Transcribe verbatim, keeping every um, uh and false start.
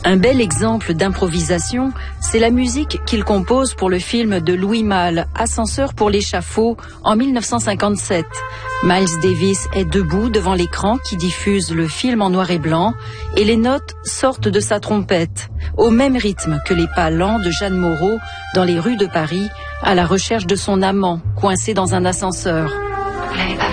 Un bel exemple d'improvisation, c'est la musique qu'il compose pour le film de Louis Malle, Ascenseur pour l'échafaud, en mille neuf cent cinquante-sept. Miles Davis est debout devant l'écran qui diffuse le film en noir et blanc et les notes sortent de sa trompette, au même rythme que les pas lents de Jeanne Moreau dans les rues de Paris à la recherche de son amant, coincé dans un ascenseur.